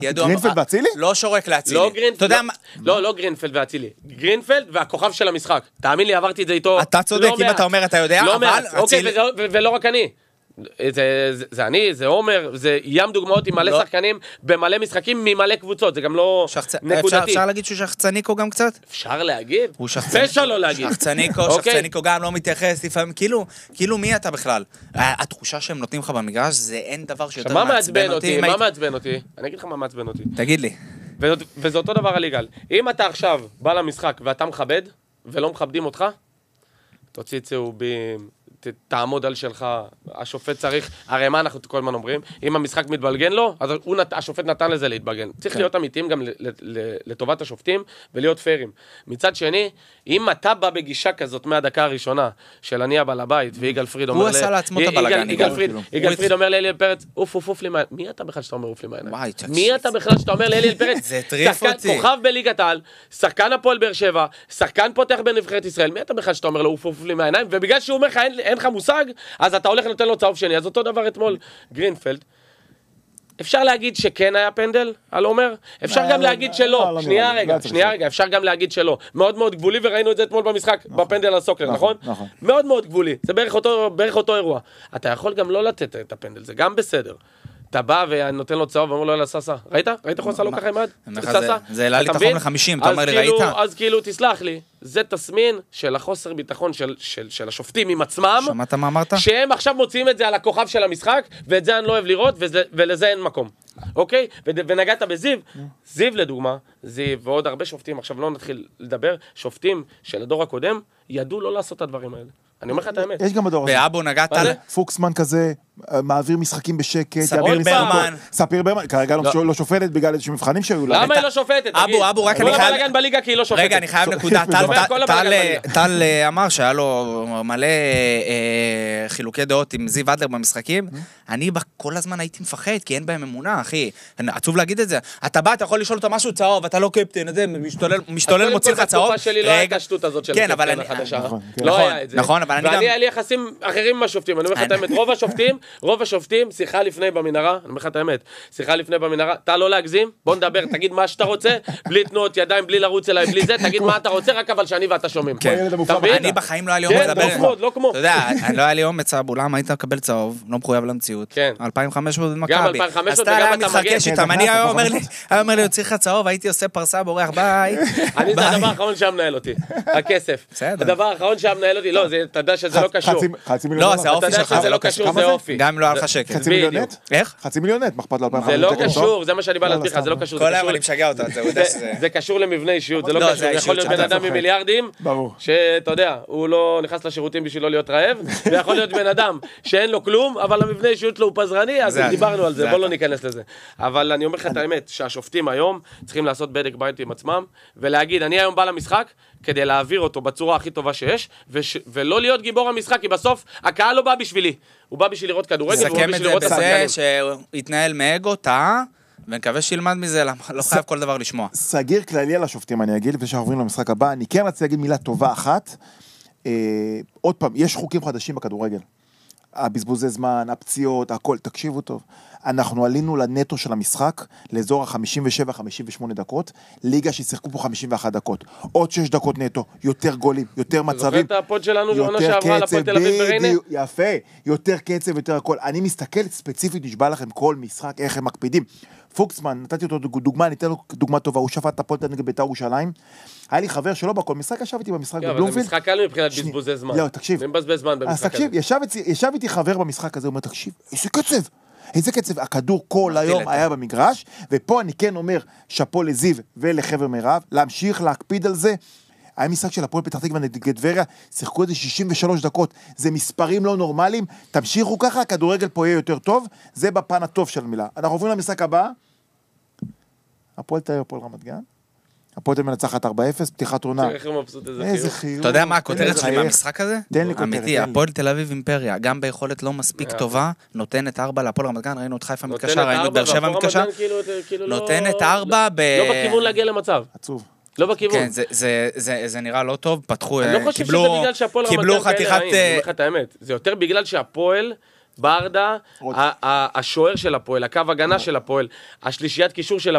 גרינפלד ואצילי? לא שורק לאצילי. לא גרינפלד ואצילי. גרינפלד והכוכב של המשחק. תאמין לי, עברתי את זה איתו. אתה צודק, אם אתה אומר, אתה יודע, אבל... אוקיי, ולא רק אני. זה אני, זה עומר, זה ים דוגמאות עם מלא שחקנים במלא משחקים ממלא קבוצות, זה גם לא נקודתי. אפשר להגיד שהוא שחצניקו גם קצת? אפשר להגיד? הוא שחצניקו. פשע לא להגיד. שחצניקו גם לא מתייחס לפעמים, כאילו מי אתה בכלל? התחושה שהם נותנים לך במגרש, זה אין דבר שיותר מעצבן אותי. מה מעצבן אותי? אני אגיד לך מה מעצבן אותי. תגיד לי. וזה אותו דבר על יגאל. אם אתה עכשיו בא למשחק ואתה מכבד, ולא מכבדים אותך, תוציא צהובים, תעמוד על שלך, השופט צריך, הרי מה אנחנו כל הזמן אומרים? אם המשחק מתבלגן לו, אז השופט נתן לזה להתבלגן. צריך להיות אמיתיים גם לטובת השופטים ולהיות פיירים. מצד שני, אם אתה בא בגישה כזאת מהדקה הראשונה של אני הבעל הבית, ויגאל פריד אומר... הוא עשה לעצמו את הבלגן. יגאל פריד אומר לאליאל פרץ, אוף לי מעיניים. מי אתה בכלל שאתה אומר אוף לי מעיניים? מי אתה בכלל שאתה אומר לאליאל פרץ? כוכב בליגת העל, שחקן הפועל באר שבע, שחקן פותח בנבחרת ישראל. מי אתה בכלל שאתה אומר לו אוף לי מעיניים? ובגלל שהוא אומר לך אין לך מושג, אז אתה הולך נותן לו צהוב שני. אז אותו דבר אתמול גרינפלד. אפשר להגיד שכן היה פנדל על עומר? אפשר גם להגיד שלא. שנייה רגע, אפשר גם להגיד שלא. מאוד מאוד גבולי, וראינו את זה אתמול במשחק בפנדל על סוקלר, נכון? מאוד מאוד גבולי. זה בערך אותו אירוע. אתה יכול גם לא לתת את הפנדל, זה גם בסדר. אתה בא ונותן לו צהוב ואומר לו אלא ססה. ראית? ראית איך הוא עשה לו ככה עם יד? זה העלה לי את החום ל-50, אתה אומר לי ראית? אז כאילו תסלח לי, זה תסמין של החוסר ביטחון של השופטים עם עצמם. שמעת מה אמרת? שהם עכשיו מוציאים את זה על הכוכב של המשחק, ואת זה אני לא אוהב לראות, ולזה אין מקום. אוקיי? ונגעת בזיו, זיו לדוגמה, זיו ועוד הרבה שופטים, עכשיו לא נתחיל לדבר, שופטים של הדור הקודם, ידעו לא לעשות את הדברים האלה. אני אומר לך את האמת. יש גם בדור הזה. באבו נגעת על... פוקסמן כזה, מעביר משחקים בשקט. ספיר ברמן. כרגע לא שופטת בגלל איזשהו מבחנים שהיו לה. למה היא לא שופטת? אבו, רק אני חייב... בלגן בליגה כי היא לא שופטת. רגע, אני חייב נקודה. טל אמר שהיה לו מלא חילוקי דעות עם זיו אדלר במשחקים. אני כל הזמן הייתי מפחד, כי אין בהם אמונה, אחי. עצוב להגיד את זה. אתה בא, אתה יכול לשאול אותו משהו צהוב, אתה לא קפטן, משתולל מוציא לך צהוב. ואני היה לי יחסים אחרים עם השופטים, אני אומר לך את האמת, רוב השופטים, שיחה לפני במנהרה, אני אומר לך את האמת, שיחה לפני במנהרה, אתה לא להגזים, בוא נדבר, תגיד מה שאתה רוצה, בלי תנועות ידיים, בלי לרוץ אליי, בלי זה, תגיד מה אתה רוצה, רק אבל שאני ואתה שומעים. אני בחיים לא היה לי אומץ לדבר. לא כמו. אתה יודע, לא היה לי אומץ, באולם היית מקבל צהוב, לא מחויב למציאות. 2,500 במכבי. גם 2,500 וגם אתה מגש. אני היה אומר לי, יוציא לך צהוב, הייתי עושה פרסה בורח, ביי. אני זה הדבר האחרון שהיה מנהל אותי, הכסף. הדבר האחרון שהיה מנהל אותי, לא, אתה יודע שזה לא קשור. לא, זה האופי שלך, זה לא קשור, זה אופי. גם לא היה לך שקל. חצי מיליון נט? איך? חצי מיליון נט, מחפת ל-2,500. זה לא קשור, זה מה שאני בא להסביר לך, זה לא קשור. כל היום אני משגע אותה, זה קשור למבנה אישיות, זה לא קשור. יכול להיות בן אדם עם מיליארדים, שאתה יודע, הוא לא נכנס לשירותים בשביל לא להיות רעב, ויכול להיות בן אדם שאין לו כלום, אבל המבנה אישיות לו הוא פזרני, אז דיברנו על זה, בוא לא ניכנס לזה. אבל אני אומר לך את האמת, שהשופטים היום צריכים לעשות בדק בית עם עצמם, ולהגיד, אני היום בא למשחק, כדי להעביר אותו בצורה הכי טובה שיש, ולא להיות גיבור המשחק, כי בסוף הקהל לא בא בשבילי. הוא בא בשביל לראות כדורגל, הוא בא בשביל לראות את השחקנים. סכם את זה שהוא יתנהל מאגו, טעה, ונקווה שילמד מזה, לא חייב כל דבר לשמוע. סגיר כללי על השופטים, אני אגיד, לפני שאנחנו עוברים למשחק הבא, אני כן רציתי להגיד מילה טובה אחת. עוד פעם, יש חוקים חדשים בכדורגל. הבזבוזי זמן, הפציעות, הכל, תקשיבו טוב. אנחנו עלינו לנטו של המשחק, לאזור ה-57-58 דקות, ליגה ששיחקו פה 51 דקות. עוד 6 דקות נטו, יותר גולים, יותר מצבים. זוכר את הפוד שלנו, שעונה שעברה על הפוד תל אביב בריינה? יפה, יותר קצב, יותר הכל. אני מסתכל ספציפית, נשבע לכם כל משחק, איך הם מקפידים. פוקסמן, נתתי אותו דוגמה, ניתן לו דוגמה טובה, הוא שפט את הפוד נגד בית"ר ירושלים. היה לי חבר שלא בכל משחק, ישב איתי במשחק בבלומפילד. אבל זה משחק קל מבחינת בזבוזי זמן. לא, תקשיב. מבזבז זמן במשחק הזה. ישב איתי חבר במשחק הזה, הוא אומר, תקשיב, איזה קצב, הכדור כל היום היה במגרש, ופה אני כן אומר, שפו לזיו ולחבר מירב, להמשיך להקפיד על זה. היה משחק של הפועל פתח תקווה נגד טבריה, שיחקו איזה 63 דקות, זה מספרים לא נורמליים, תמשיכו ככה, הכדורגל פה יהיה יותר טוב, זה בפן הטוב של המילה. אנחנו עוברים למשחק הבא, הפועל תל אביב, הפועל רמת גן, הפועל תל אביב מנצחת 4-0, פתיחת עונה. איזה חיוך. אתה יודע מה הכותרת שלי מהמשחק הזה? תן לי כותרת. אמיתי, הפועל תל אביב אימפריה, גם ביכולת לא מספיק טובה, נותנת 4 להפועל רמת גן, ראינו את חיפה מתקשר, ראינו את באר שבע מתקשר, נותנת 4 לא בכיוון להגיע למצב. עצוב. לא בכיוון. כן, זה נראה לא טוב, פתחו, אני לא חושב שזה בגלל שהפועל רמת גן כאלה רעים, אני אומר לך את האמת. זה יותר בגלל שהפועל ברדה, השוער של הפועל, הקו הגנה של הפועל, השלישיית קישור של